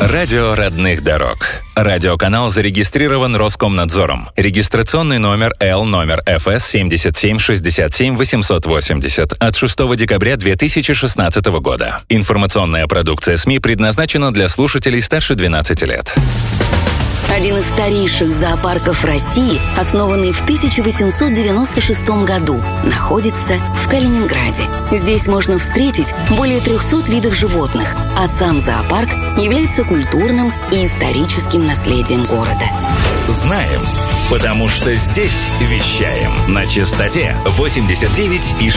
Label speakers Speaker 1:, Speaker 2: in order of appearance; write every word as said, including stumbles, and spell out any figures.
Speaker 1: Радио родных дорог. Радиоканал зарегистрирован Роскомнадзором. Регистрационный номер Л номер эф эс семьдесят семь шестьдесят семь восемьсот восемьдесят от шестого декабря две тысячи шестнадцатого года. Информационная продукция СМИ предназначена для слушателей старше двенадцати лет.
Speaker 2: Один из старейших зоопарков России, основанный в тысяча восемьсот девяносто шестом году, находится в Калининграде. Здесь можно встретить более трехсот видов животных, а сам зоопарк является культурным и историческим наследием города.
Speaker 1: Знаем, потому что здесь вещаем на частоте восемьдесят девять и